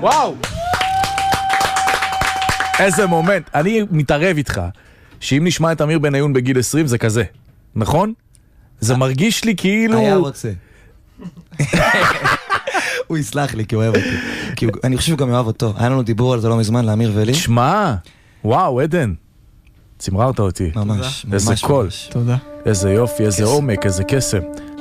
וואו! איזה מומנט. אני מתערב איתך, שאם נשמע את אמיר בניון בגיל 20 זה כזה, נכון? זה מרגיש לי כאילו... היה רוצה. הוא יסלח לי כי הוא אוהב אותי. אני חושב שהוא גם אוהב אותו. היה לנו דיבור על זה לא מזמן, לאמיר ולי. תשמע, וואו, עדן. צמררת אותי. ממש. איזה קול. תודה. איזה יופי, איזה עומק, איזה קסם.